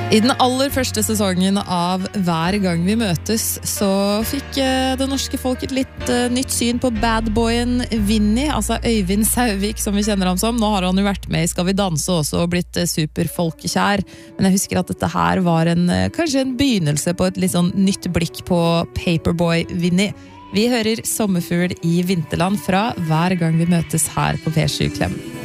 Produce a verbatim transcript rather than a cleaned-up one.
I den aller første sesongen av Hver gang vi møtes så fikk det norske folk et litt nytt syn på badboyen Vinny, altså Øyvind Sauvik som vi kjenner ham som. Nå har han jo vært med i Skal vi danse også og blitt superfolkekjær, men jeg husker at dette her var en, kanskje en begynnelse på et litt sånn nytt blikk på Paperboy Vinny. Vi hører Sommerfugl i Vinterland fra Hver gang vi møtes her på P sju Klem.